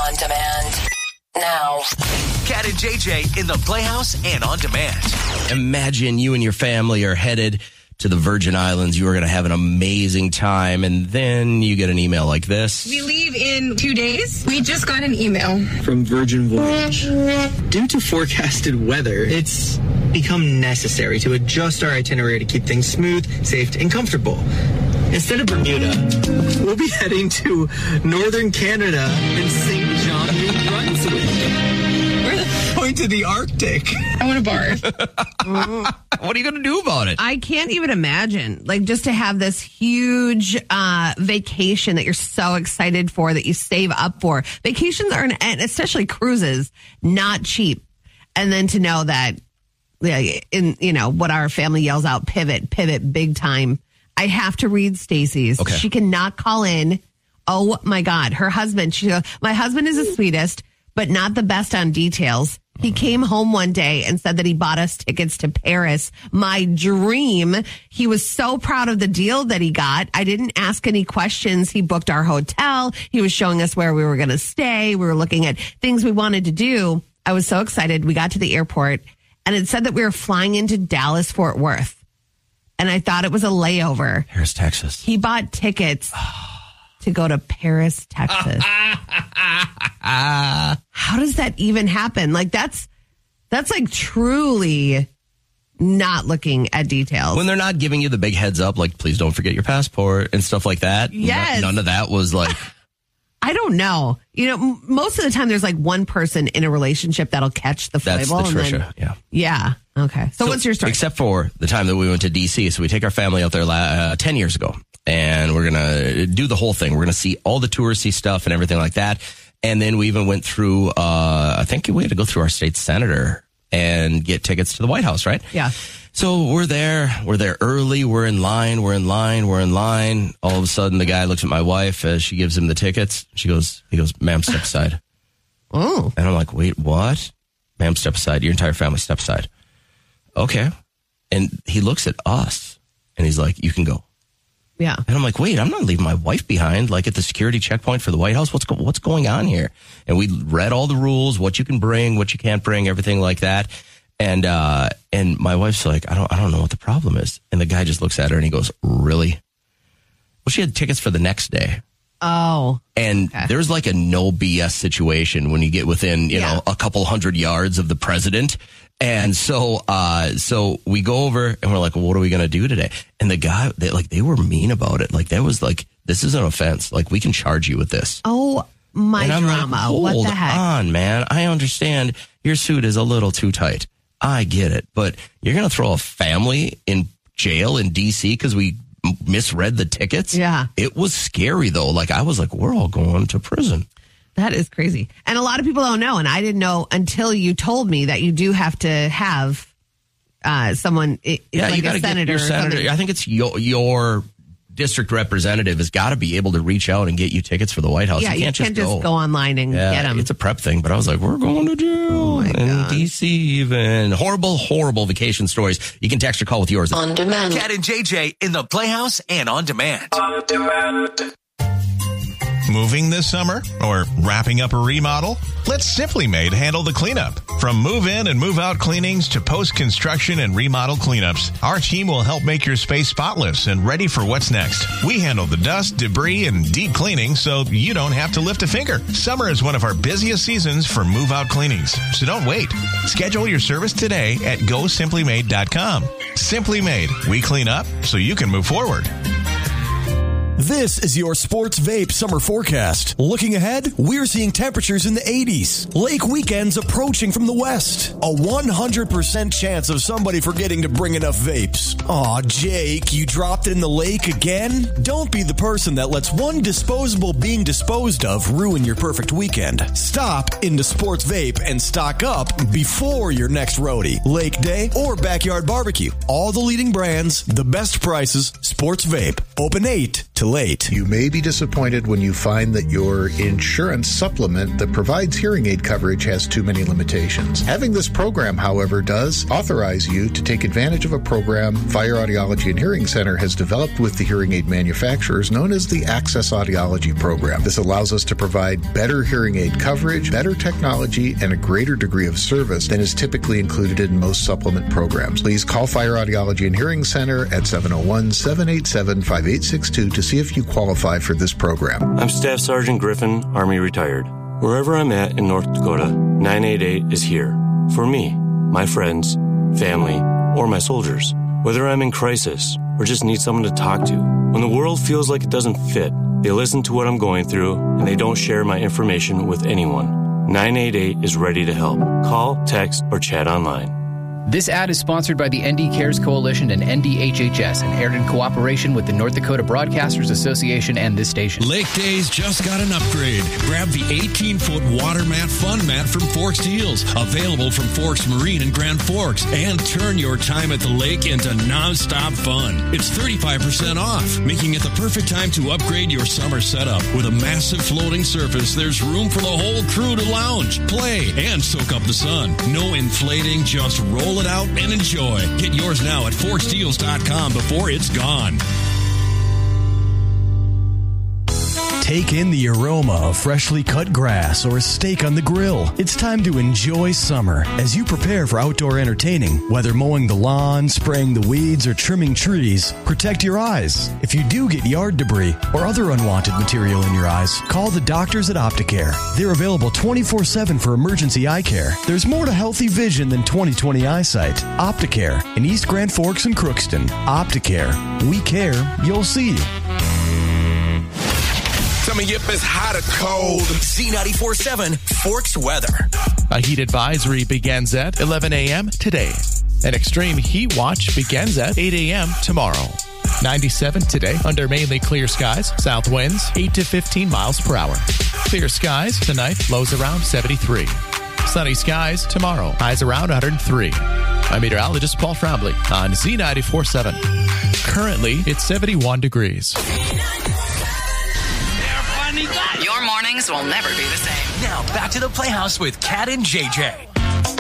On demand. Now. Cat and JJ in the Playhouse and on demand. Imagine you and your family are headed to the Virgin Islands. You are going to have an amazing time, and then you get an email like this. We leave in 2 days. We just got an email from Virgin Voyage. Due to forecasted weather, it's become necessary to adjust our itinerary to keep things smooth, safe, and comfortable. Instead of Bermuda, we'll be heading to northern Canada and St. John, New Brunswick. We're going to the Arctic. I want to barf. What are you going to do about it? I can't even imagine, like, just to have this huge vacation that you're so excited for, that you save up for. Vacations are, and especially cruises, not cheap. And then to know that, what our family yells out, pivot big time. I have to read Stacy's. Okay. She cannot call in. Oh my God. Her husband, she goes, my husband is the sweetest, but not the best on details. He came home one day and said that he bought us tickets to Paris. My dream. He was so proud of the deal that he got. I didn't ask any questions. He booked our hotel. He was showing us where we were going to stay. We were looking at things we wanted to do. I was so excited. We got to the airport and it said that we were flying into Dallas, Fort Worth. And I thought it was a layover. Paris, Texas. He bought tickets to go to Paris, Texas. How does that even happen? Like, that's like truly not looking at details. When they're not giving you the big heads up, like, please don't forget your passport and stuff like that. Yes. None of that was like... I don't know. Most of the time there's like one person in a relationship that'll catch the That's fable. the Trisha, yeah. Yeah. Okay. So what's your story? Except for the time that we went to D.C. So we take our family out there 10 years ago, and we're going to do the whole thing. We're going to see all the touristy stuff and everything like that. And then we even went through, I think we had to go through our state senator and get tickets to the White House, right? Yeah. So we're there early, we're in line. All of a sudden the guy looks at my wife as she gives him the tickets. He goes, ma'am, step aside. Oh. And I'm like, wait, what? Ma'am, step aside. Your entire family, step aside. Okay. And he looks at us and he's like, you can go. Yeah. And I'm like, wait, I'm not leaving my wife behind, like at the security checkpoint for the White House. What's going on here? And we read all the rules, what you can bring, what you can't bring, everything like that. And my wife's like, I don't know what the problem is. And the guy just looks at her and he goes, really? Well, she had tickets for the next day. Oh. And there's like a no BS situation when you get within, a couple hundred yards of the president. And so we go over and we're like, well, what are we going to do today? And the guy, they were mean about it. Like, that was like, this is an offense. Like, we can charge you with this. Oh, my drama. Like, hold what the heck? on, man. I understand your suit is a little too tight. I get it. But you're going to throw a family in jail in D.C. because we misread the tickets? Yeah. It was scary, though. Like, I was like, we're all going to prison. That is crazy. And a lot of people don't know. And I didn't know until you told me that you do have to have someone, like a senator. Your senator. I think it's your district representative has got to be able to reach out and get you tickets for the White House. Yeah, you can't just go online and get them. It's a prep thing. But I was like, we're going to jail in D.C. even. Horrible vacation stories. You can text or call with yours. On demand. Cat and JJ in the Playhouse and on demand. On demand. Moving this summer or wrapping up a remodel? Let Simply Made handle the cleanup. From move-in and move-out cleanings to post-construction and remodel cleanups, our team will help make your space spotless and ready for what's next. We handle the dust, debris, and deep cleaning so you don't have to lift a finger. Summer is one of our busiest seasons for move-out cleanings, so don't wait. Schedule your service today at GoSimplyMade.com. Simply Made. We clean up so you can move forward. This is your Sports Vape summer forecast. Looking ahead, we're seeing temperatures in the 80s. Lake weekends approaching from the west. A 100% chance of somebody forgetting to bring enough vapes. Aw, Jake, you dropped it in the lake again? Don't be the person that lets one disposable being disposed of ruin your perfect weekend. Stop into Sports Vape and stock up before your next roadie, lake day, or backyard barbecue. All the leading brands, the best prices, Sports Vape. Open 8 to late. You may be disappointed when you find that your insurance supplement that provides hearing aid coverage has too many limitations. Having this program, however, does authorize you to take advantage of a program Fire Audiology and Hearing Center has developed with the hearing aid manufacturers known as the Access Audiology Program. This allows us to provide better hearing aid coverage, better technology, and a greater degree of service than is typically included in most supplement programs. Please call Fire Audiology and Hearing Center at 701-787-5862 to see if you qualify for this program. I'm Staff Sergeant Griffin, Army retired. Wherever I'm at in North Dakota, 988 is here. For me, my friends, family, or my soldiers. Whether I'm in crisis or just need someone to talk to. When the world feels like it doesn't fit, they listen to what I'm going through and they don't share my information with anyone. 988 is ready to help. Call, text, or chat online. This ad is sponsored by the ND Cares Coalition and NDHHS and aired in cooperation with the North Dakota Broadcasters Association and this station. Lake Days just got an upgrade. Grab the 18-foot water mat fun mat from Forks Deals, available from Forks Marine in Grand Forks, and turn your time at the lake into non-stop fun. It's 35% off, making it the perfect time to upgrade your summer setup. With a massive floating surface, there's room for the whole crew to lounge, play, and soak up the sun. No inflating, just roll it out and enjoy. Get yours now at forksdeals.com before it's gone. Take in the aroma of freshly cut grass or a steak on the grill. It's time to enjoy summer as you prepare for outdoor entertaining. Whether mowing the lawn, spraying the weeds, or trimming trees, protect your eyes. If you do get yard debris or other unwanted material in your eyes, call the doctors at Opticare. They're available 24/7 for emergency eye care. There's more to healthy vision than 20/20 eyesight. Opticare in East Grand Forks and Crookston. Opticare. We care. You'll see. Coming up is hot or cold. Z94.7 Forks weather. A heat advisory begins at 11 a.m. today. An extreme heat watch begins at 8 a.m. tomorrow. 97 today under mainly clear skies. South winds 8 to 15 miles per hour. Clear skies tonight. Lows around 73. Sunny skies tomorrow. Highs around 103. I'm meteorologist Paul Frombley on Z94.7. Currently, it's 71 degrees. Your mornings will never be the same. Now back to the Playhouse with Kat and JJ.